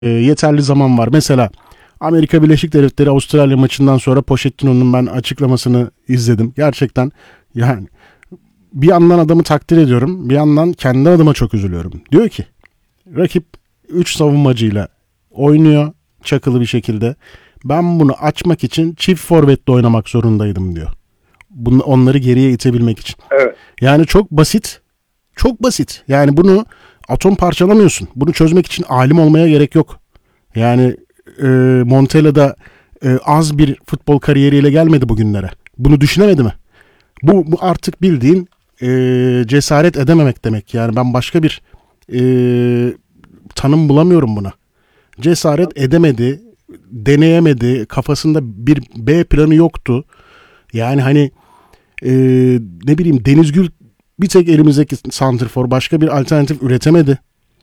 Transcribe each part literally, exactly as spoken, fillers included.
e, yeterli zaman var. Mesela Amerika Birleşik Devletleri Avustralya maçından sonra Pochettino'nun ben açıklamasını izledim. Gerçekten yani bir yandan adamı takdir ediyorum. Bir yandan kendi adıma çok üzülüyorum. Diyor ki rakip üç savunmacıyla oynuyor çakılı bir şekilde. Ben bunu açmak için çift forvetle oynamak zorundaydım diyor. Bunu, onları geriye itebilmek için. Evet. Yani çok basit. Çok basit. Yani bunu atom parçalamıyorsun. Bunu çözmek için alim olmaya gerek yok. Yani e, Montella da e, az bir futbol kariyeriyle gelmedi bugünlere. Bunu düşünemedi mi? Bu, bu artık bildiğin e, cesaret edememek demek. Yani ben başka bir e, tanım bulamıyorum buna. Cesaret edemedi, deneyemedi, kafasında bir B planı yoktu. Yani hani e, ne bileyim Denizgül bir tek elimizdeki santrfor başka bir alternatif üretemedi.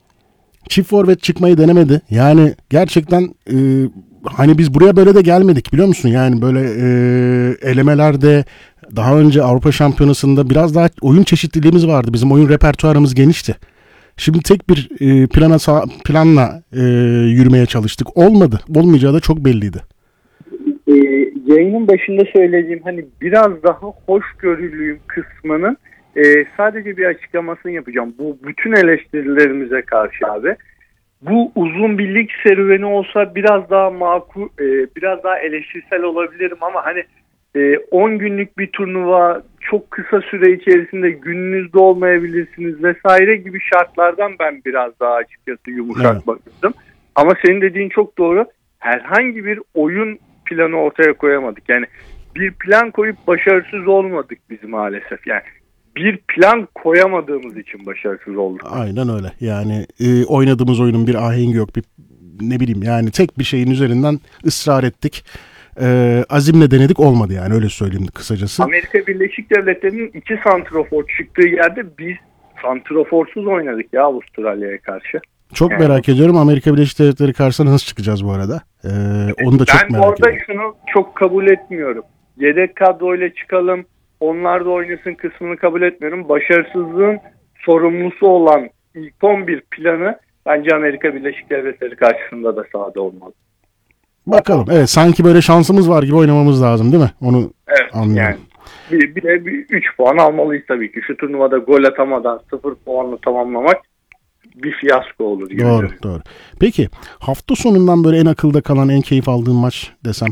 Çift forvet çıkmayı denemedi. Yani gerçekten e, hani biz buraya böyle de gelmedik biliyor musun? Yani böyle e, elemelerde daha önce Avrupa Şampiyonası'nda biraz daha oyun çeşitliliğimiz vardı. Bizim oyun repertuarımız genişti. Şimdi tek bir e, plana planla e, yürümeye çalıştık. Olmadı. Olmayacağı da çok belliydi. Ee, yayının başında söylediğim hani biraz daha hoşgörülüyüm kısmının e, sadece bir açıklamasını yapacağım. Bu bütün eleştirilerimize karşı abi. Bu uzun bir lig serüveni olsa biraz daha makul, e, biraz daha eleştirsel olabilirim ama hani on e, günlük bir turnuva, çok kısa süre içerisinde gününüzde olmayabilirsiniz vesaire gibi şartlardan ben biraz daha açıkçası yumuşak evet. bakıyordum. Ama senin dediğin çok doğru. Herhangi bir oyun planı ortaya koyamadık. Yani bir plan koyup başarısız olmadık biz maalesef. Yani bir plan koyamadığımız için başarısız olduk. Aynen öyle. Yani e, oynadığımız oyunun bir ahengi yok. Bir ne bileyim yani tek bir şeyin üzerinden ısrar ettik. E, azimle denedik olmadı yani öyle söyleyeyim kısacası. Amerika Birleşik Devletleri'nin iki santrafor çıktığı yerde biz santraforsuz oynadık ya Avustralya'ya karşı. Çok yani, merak ediyorum Amerika Birleşik Devletleri karşısına nasıl çıkacağız bu arada? Ee, onu da çok merak ediyorum. Ben orada şunu çok kabul etmiyorum. Yedek kadroyla çıkalım, onlar da oynasın kısmını kabul etmiyorum. Başarısızlığın sorumlusu olan ilk on bir planı bence Amerika Birleşik Devletleri karşısında da sahada olmalı. Bakalım. Evet sanki böyle şansımız var gibi oynamamız lazım değil mi? Onu evet, anlıyorum. Yani bir, bir de bir üç puan almalıyız tabii ki. Şu turnuvada gol atamadan sıfır puanla tamamlamak bir fiyasko olur. Gibi doğru diyorum. doğru. Peki hafta sonundan böyle en akılda kalan en keyif aldığın maç desem?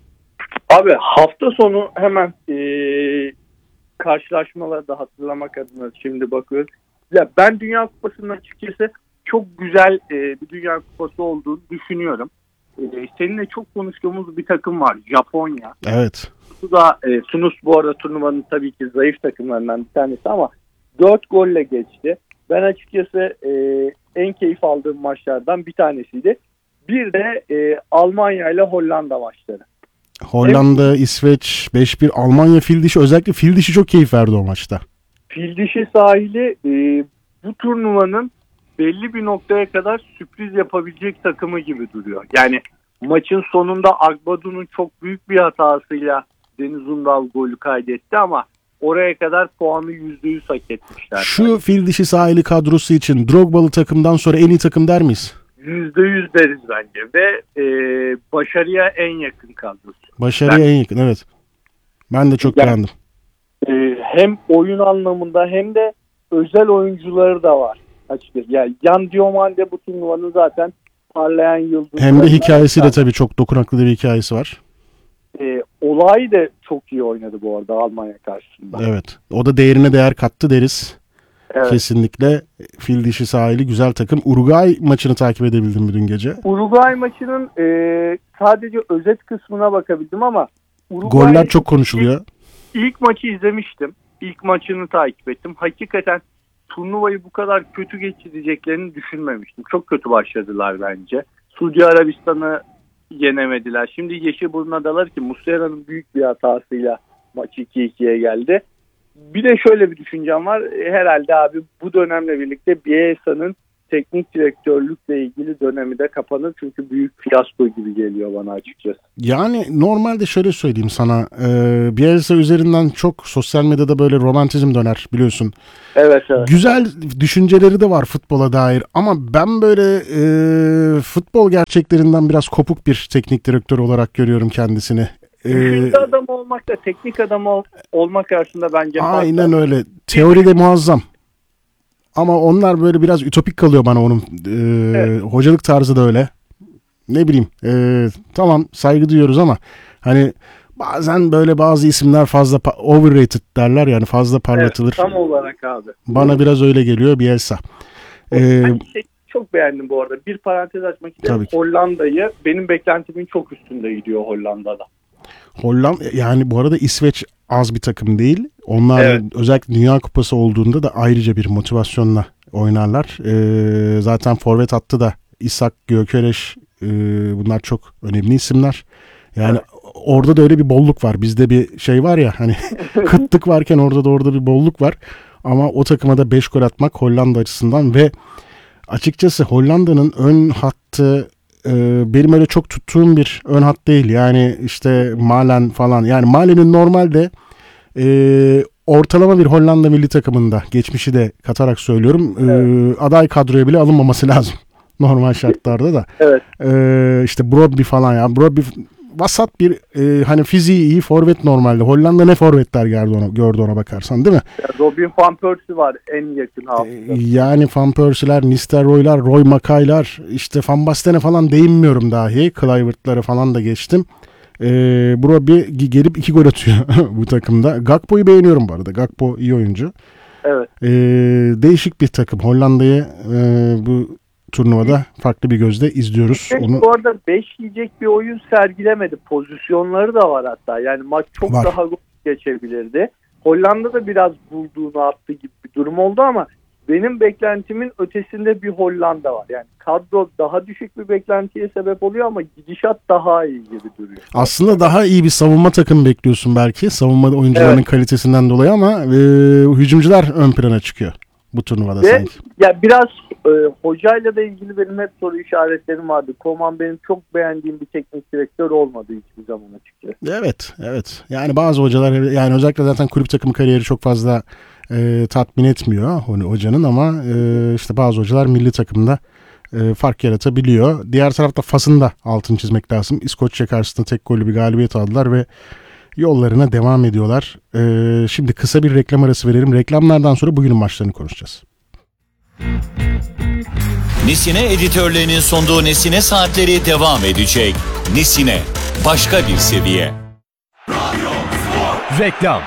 Abi hafta sonu hemen e, karşılaşmaları da hatırlamak adına şimdi bakıyoruz. Ya ben Dünya Kupası'nın açıkçası çok güzel e, bir Dünya Kupası olduğunu düşünüyorum. E, seninle çok konuştuğumuz bir takım var. Japonya. Evet. Bu da e, Sunus bu arada turnuvanın tabii ki zayıf takımlarından bir tanesi ama dört golle geçti. Ben açıkçası e, en keyif aldığım maçlardan bir tanesiydi. Bir de e, Almanya ile Hollanda maçları. Hollanda, evet. İsveç, beş bir Almanya fil dişi, özellikle fil dişi çok keyif verdi o maçta. Fil dişi sahili e, bu turnuvanın belli bir noktaya kadar sürpriz yapabilecek takımı gibi duruyor. Yani maçın sonunda Agbadu'nun çok büyük bir hatasıyla Deniz Undal golü kaydetti ama oraya kadar puanı yüzde yüz hak etmişler. Şu fil dişi sahili kadrosu için Drogba'lı takımdan sonra en iyi takım der miyiz? yüzde yüz deriz bence ve e, başarıya en yakın kadrosu. Başarıya ben, en yakın evet. Ben de çok yani, beğendim. E, hem oyun anlamında hem de özel oyuncuları da var açıkçası. Yani Yan Diomande bu turnuvanın zaten parlayan yıldızı. Hem de hikayesi de tabii çok dokunaklı bir hikayesi var. E, Olay da çok iyi oynadı bu arada Almanya karşısında. Evet. O da değerine değer kattı deriz. Evet. Kesinlikle fil dişi sahili güzel takım. Uruguay maçını takip edebildim mi dün gece? Uruguay maçının e, sadece özet kısmına bakabildim ama Uruguay, goller çok konuşuluyor. İlk, ilk maçı izlemiştim. İlk maçını takip ettim. Hakikaten turnuvayı bu kadar kötü geçireceklerini düşünmemiştim. Çok kötü başladılar bence. Suudi Arabistan'ı yenemediler. Şimdi Yeşilburun Adaları ki Muslera'nın büyük bir hatasıyla maç iki ikiye geldi. Bir de şöyle bir düşüncem var. Herhalde abi bu dönemle birlikte Bielsa'nın teknik direktörlükle ilgili dönemi de kapanır. Çünkü büyük fiyasko gibi geliyor bana açıkçası. Yani normalde şöyle söyleyeyim sana. E, Bielsa üzerinden çok sosyal medyada böyle romantizm döner biliyorsun. Evet evet. Güzel düşünceleri de var futbola dair ama ben böyle e, futbol gerçeklerinden biraz kopuk bir teknik direktör olarak görüyorum kendisini. Düşünce adam olmakla teknik adam ol, olmak arasında bence fark var. Aynen öyle. Teoride muazzam. Ama onlar böyle biraz ütopik kalıyor bana onun. Ee, evet. Hocalık tarzı da öyle. Ne bileyim. E, tamam saygı duyuyoruz ama hani bazen böyle bazı isimler fazla pa- overrated derler yani fazla parlatılır. Evet, tam olarak abi. Bana biraz öyle geliyor Bielsa. Ee, ben şey çok beğendim bu arada. Bir parantez açmak istedim. Hollanda'yı benim beklentimin çok üstünde gidiyor Hollanda'da. Hollanda yani bu arada İsveç az bir takım değil. Onlar evet. Özellikle Dünya Kupası olduğunda da ayrıca bir motivasyonla oynarlar. Ee, zaten forvet hattı da İshak, Gyökeres e, bunlar çok önemli isimler. Yani evet. Orada da öyle bir bolluk var. Bizde bir şey var ya hani kıtlık varken orada da orada bir bolluk var. Ama o takıma da beş gol atmak Hollanda açısından ve açıkçası Hollanda'nın ön hattı benim öyle çok tuttuğum bir ön hat değil. Yani işte Malen falan. Yani Malen'in normalde e, ortalama bir Hollanda milli takımında geçmişi de katarak söylüyorum. Evet. E, aday kadroya bile alınmaması lazım. Normal şartlarda da. Evet. E, işte Brobbey falan ya. Brobbey vasat bir e, hani fiziği iyi forvet normalde. Hollanda ne forvetler gördü ona, gördü ona bakarsan değil mi? Ya Robin van Persie var en yakın hafızada. E, yani Van Persie'ler, Nistelrooy'lar, Roy Makay'lar, işte Van Basten'e falan değinmiyorum dahi. Kluivert'ları falan da geçtim. E, Brobbey gelip iki gol atıyor bu takımda. Gakpo'yu beğeniyorum bu arada. Gakpo iyi oyuncu. Evet. E, değişik bir takım. Hollanda'yı e, bu turnuvada farklı bir gözle izliyoruz. Evet, Onu... Bu arada beş yiyecek bir oyun sergilemedi. Pozisyonları da var hatta. Yani maç çok var. Daha gol geçebilirdi. Hollanda da biraz bulduğunu attı gibi bir durum oldu ama benim beklentimin ötesinde bir Hollanda var. Yani kadro daha düşük bir beklentiye sebep oluyor ama gidişat daha iyi gibi duruyor. Aslında daha iyi bir savunma takımı bekliyorsun belki. Savunma oyuncularının evet. kalitesinden dolayı ama e, hücumcular ön plana çıkıyor bu turnuvada Ve, sanki. Ya biraz e, hocayla da ilgili benim hep soru işaretlerim vardı. Koman benim çok beğendiğim bir teknik direktör olmadı hiçbir zaman açıkçası. Evet, evet. Yani bazı hocalar yani özellikle zaten kulüp takımı kariyeri çok fazla e, tatmin etmiyor hocanın ama e, işte bazı hocalar milli takımda e, fark yaratabiliyor. Diğer tarafta Fas'ın da altını çizmek lazım. İskoçya karşısında tek gollü bir galibiyet aldılar ve yollarına devam ediyorlar. Ee, şimdi kısa bir reklam arası verelim. Reklamlardan sonra bugünün maçlarını konuşacağız. Nesine editörlerinin sunduğu Nesine Saatleri devam edecek. Nesine, başka bir seviye. Radyo, spor. Reklam.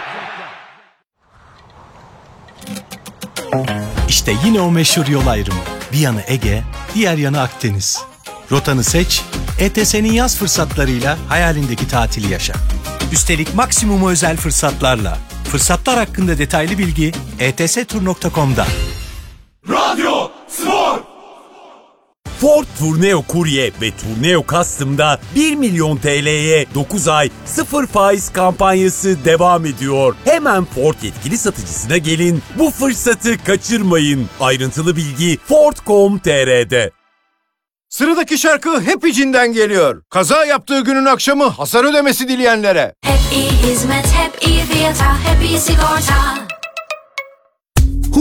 İşte yine o meşhur yol ayrımı. Bir yanı Ege, diğer yanı Akdeniz. Rotanı seç, E T S'nin yaz fırsatlarıyla hayalindeki tatili yaşa. Üstelik maksimum özel fırsatlarla. Fırsatlar hakkında detaylı bilgi e t s tur nokta com'da. Radyo Spor. Ford Tourneo Courier ve Tourneo Custom'da bir milyon T L'ye dokuz ay sıfır faiz kampanyası devam ediyor. Hemen Ford yetkili satıcısına gelin, bu fırsatı kaçırmayın. Ayrıntılı bilgi ford nokta com nokta t r'de. Sıradaki şarkı hep içinden geliyor. Kaza yaptığı günün akşamı hasar ödemesi dileyenlere. Hep iyi hizmet, hep iyi fiyata, hep iyi sigorta.